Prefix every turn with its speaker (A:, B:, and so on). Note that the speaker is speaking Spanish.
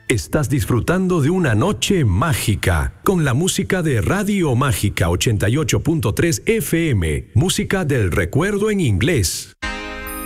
A: Estás disfrutando de una noche mágica con la música de Radio Mágica 88.3 FM, música del recuerdo en inglés.